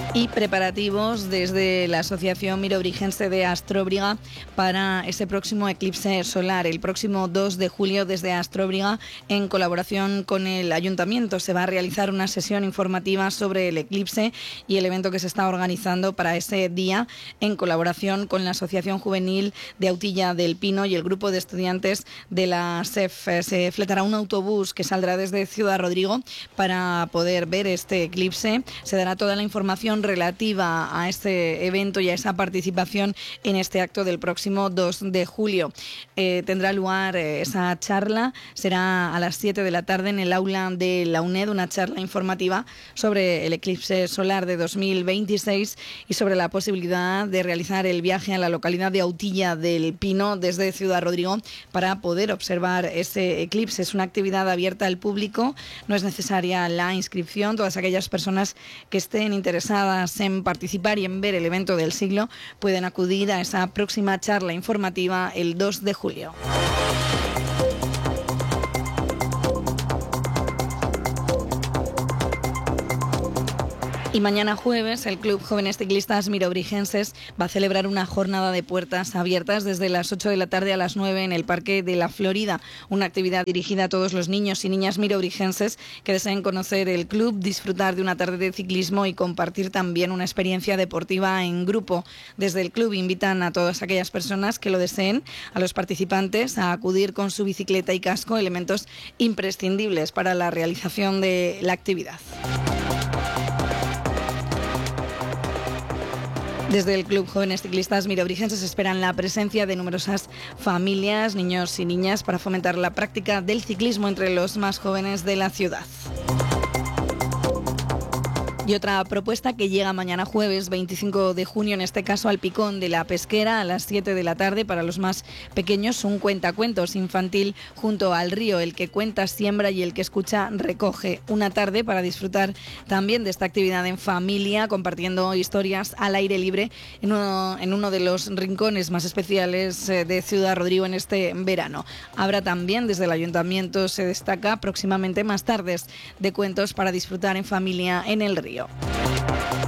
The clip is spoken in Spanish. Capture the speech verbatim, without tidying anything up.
Y preparativos desde la Asociación Mirobrigense de Astróbriga para ese próximo eclipse solar. El próximo dos de julio desde Astróbriga, en colaboración con el Ayuntamiento, se va a realizar una sesión informativa sobre el eclipse y el evento que se está organizando para ese día, en colaboración con la Asociación Juvenil de Autilla del Pino y el grupo de estudiantes de la S E F. Se fletará un autobús que saldrá desde Ciudad Rodrigo para poder ver este eclipse. Se dará toda la información relativa a este evento y a esa participación en este acto del próximo dos de julio. Eh, tendrá lugar eh, esa charla, será a las siete de la tarde en el aula de la UNED, una charla informativa sobre el eclipse solar de dos mil veintiséis y sobre la posibilidad de realizar el viaje a la localidad de Autilla del Pino desde Ciudad Rodrigo para poder observar ese eclipse. Es una actividad abierta al público, no es necesaria la inscripción. Todas aquellas personas que estén interesadas en participar y en ver el evento del siglo pueden acudir a esa próxima charla informativa el dos de julio. Y mañana jueves el Club Jóvenes Ciclistas Mirobrigenses va a celebrar una jornada de puertas abiertas desde las ocho de la tarde a las nueve en el Parque de la Florida, una actividad dirigida a todos los niños y niñas mirobrigenses que deseen conocer el club, disfrutar de una tarde de ciclismo y compartir también una experiencia deportiva en grupo. Desde el club invitan a todas aquellas personas que lo deseen, a los participantes, a acudir con su bicicleta y casco, elementos imprescindibles para la realización de la actividad. Desde el Club Jóvenes Ciclistas Mirobrigenses esperan la presencia de numerosas familias, niños y niñas para fomentar la práctica del ciclismo entre los más jóvenes de la ciudad. Y otra propuesta que llega mañana jueves veinticinco de junio, en este caso al Picón de la Pesquera, a las siete de la tarde, para los más pequeños, un cuentacuentos infantil junto al río. El que cuenta siembra y el que escucha recoge. Una tarde para disfrutar también de esta actividad en familia, compartiendo historias al aire libre en uno, en uno de los rincones más especiales de Ciudad Rodrigo en este verano. Habrá también, desde el Ayuntamiento se destaca, próximamente más tardes de cuentos para disfrutar en familia en el río.